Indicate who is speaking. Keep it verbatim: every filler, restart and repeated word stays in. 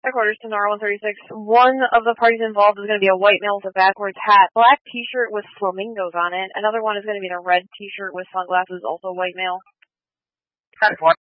Speaker 1: Headquarters to Nara one thirty-six. One of the parties involved is going to be a white male with a backwards hat, black t-shirt with flamingos on it. Another one is going to be in a red t-shirt with sunglasses, also white male.
Speaker 2: Headquarters.